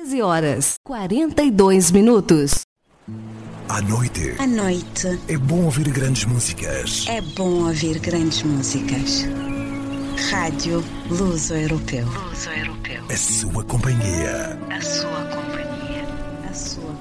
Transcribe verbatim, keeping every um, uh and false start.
quinze horas, quarenta e dois minutos. À noite. À noite. É bom ouvir grandes músicas. É bom ouvir grandes músicas. Rádio Luso-Europeu. Luso-Europeu. A sua companhia. A sua companhia.